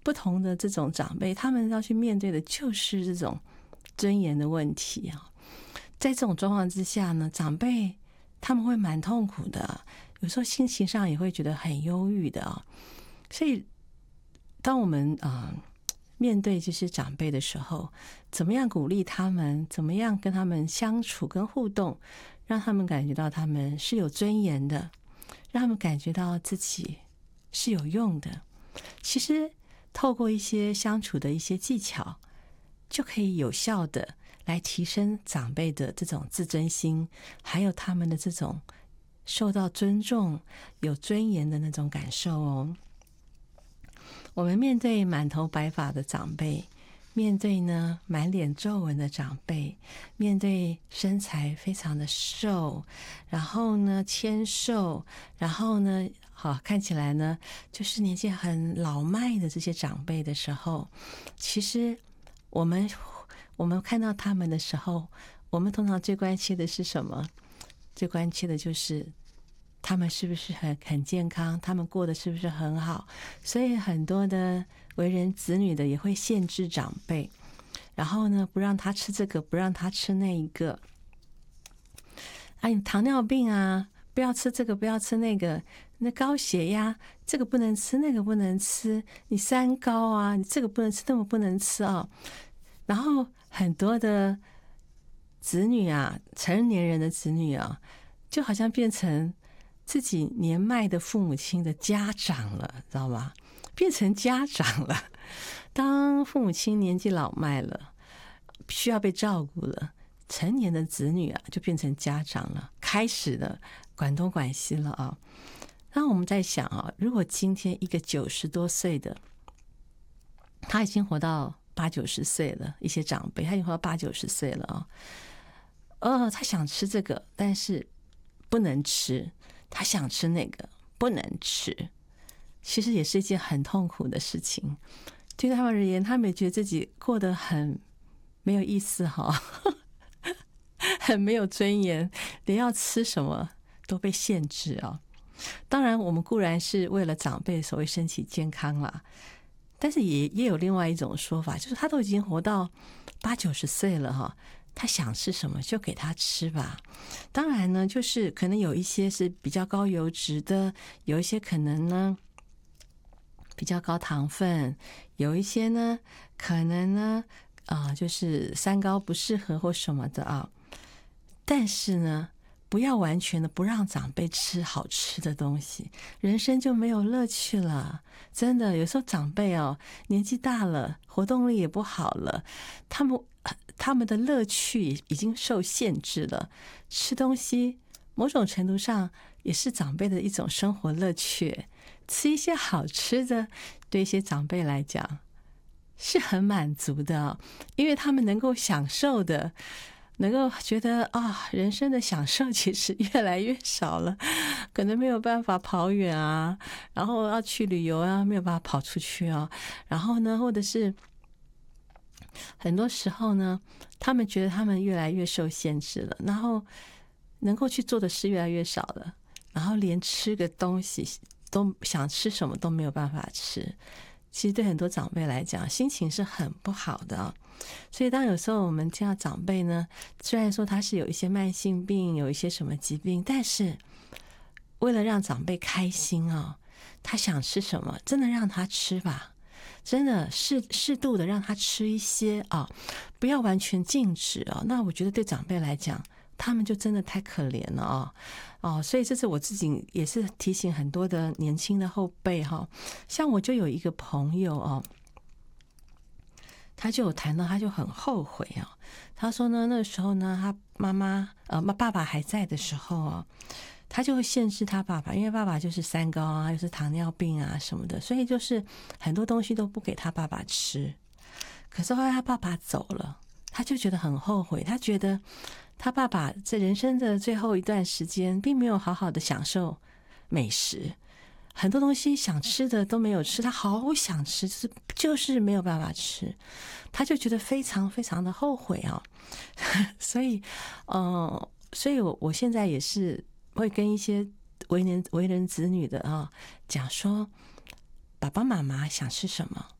不同的这种长辈，他们要去面对的就是这种尊严的问题啊。在这种状况之下呢，长辈他们会蛮痛苦的，有时候心情上也会觉得很忧郁的啊。所以当我们面对这些长辈的时候，怎么样鼓励他们，怎么样跟他们相处跟互动，让他们感觉到他们是有尊严的，让他们感觉到自己是有用的。其实透过一些相处的一些技巧，就可以有效的来提升长辈的这种自尊心，还有他们的这种受到尊重、有尊严的那种感受哦。我们面对满头白发的长辈，面对呢满脸皱纹的长辈，面对身材非常的瘦，然后呢纤瘦，然后呢看起来呢就是年纪很老迈的这些长辈的时候，其实我们看到他们的时候，我们通常最关切的是什么？最关切的就是他们是不是很健康，他们过得是不是很好。所以很多的为人子女的也会限制长辈，然后呢不让他吃这个，不让他吃那一个。你糖尿病啊，不要吃这个，不要吃那个。那高血压，这个不能吃，那个不能吃。你三高啊，你这个不能吃，那个不能吃啊。然后很多的子女啊，成年人的子女啊，就好像变成自己年迈的父母亲的家长了，知道吗？变成家长了。当父母亲年纪老迈了，需要被照顾了，成年的子女啊，就变成家长了，开始了管东管西了啊。然后我们在想啊，如果今天一个90多岁的，他已经活到80、90岁了，一些长辈他已经活到80、90岁了啊，他想吃这个，但是不能吃。他想吃那个，不能吃，其实也是一件很痛苦的事情。对他们而言，他们也觉得自己过得很没有意思很没有尊严，连要吃什么都被限制啊。当然我们固然是为了长辈所谓身体健康啦，但是也有另外一种说法，就是他都已经活到80、90岁了他想吃什么就给他吃吧。当然呢，就是可能有一些是比较高油脂的，有一些可能呢比较高糖分，有一些呢可能呢就是三高不适合或什么的啊。但是呢，不要完全的不让长辈吃好吃的东西，人生就没有乐趣了。真的，有时候长辈年纪大了，活动力也不好了，他们的乐趣已经受限制了。吃东西某种程度上也是长辈的一种生活乐趣，吃一些好吃的，对一些长辈来讲是很满足的，因为他们能够享受的，能够觉得人生的享受其实越来越少了，可能没有办法跑远啊，然后要去旅游啊，没有办法跑出去啊，然后呢，或者是很多时候呢，他们觉得他们越来越受限制了，然后能够去做的事越来越少了，然后连吃个东西都想吃什么都没有办法吃。其实对很多长辈来讲，心情是很不好的所以当有时候我们见到长辈呢，虽然说他是有一些慢性病，有一些什么疾病，但是为了让长辈开心他想吃什么真的让他吃吧，真的适度的让他吃一些不要完全禁止那我觉得对长辈来讲，他们就真的太可怜了所以这是我自己也是提醒很多的年轻的后辈像我就有一个朋友他就有谈到，他就很后悔他说呢，那时候呢，他爸爸还在的时候他就会限制他爸爸，因为爸爸就是三高啊，又是糖尿病啊什么的，所以就是很多东西都不给他爸爸吃。可是后来他爸爸走了，他就觉得很后悔，他觉得他爸爸在人生的最后一段时间并没有好好的享受美食，很多东西想吃的都没有吃，他好想吃，就是没有办法吃，他就觉得非常非常的后悔所以我现在也是会跟一些为人子女的讲说，爸爸妈妈想吃什么